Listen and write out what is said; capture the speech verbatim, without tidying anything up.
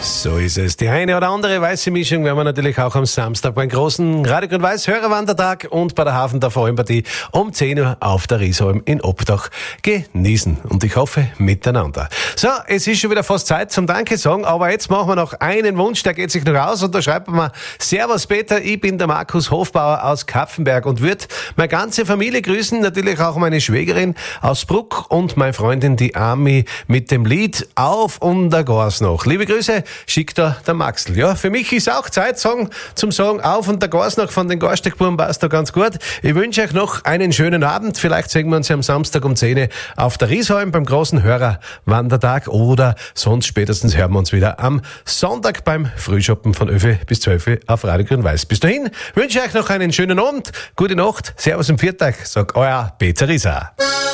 So ist es. Die eine oder andere weiße Mischung werden wir natürlich auch am Samstag beim großen Radio Grün Weiß Hörerwandertag und bei der Hafen der Vorpartie um zehn Uhr auf der Riesholm in Obdach genießen. Und ich hoffe, miteinander. So, es ist schon wieder fast Zeit zum Danke sagen, aber jetzt machen wir noch einen Wunsch, der geht sich noch aus und da schreibt man: Servus Peter, ich bin der Markus Hofbauer aus Kapfenberg und würde meine ganze Familie grüßen, natürlich auch meine Schwägerin aus Bruck und meine Freundin die Ami mit dem Lied Auf und der Gas noch. Liebe Grüße, schickt da der Maxl. Ja, für mich ist auch Zeit sagen, zum Sagen Auf und der Gas noch von den Garstegbuben passt da ganz gut. Ich wünsche euch noch einen schönen Abend. Vielleicht sehen wir uns ja am Samstag um zehn Uhr auf der Riesholm beim großen Hörerwandertag oder sonst spätestens hören wir uns wieder am Sonntag beim Frühschoppen von elf bis zwölf Uhr auf Radio Grün Weiß. Bis dahin wünsche ich euch noch einen schönen Abend, gute Nacht, Servus und Viertag, sagt euer Peter Rieser.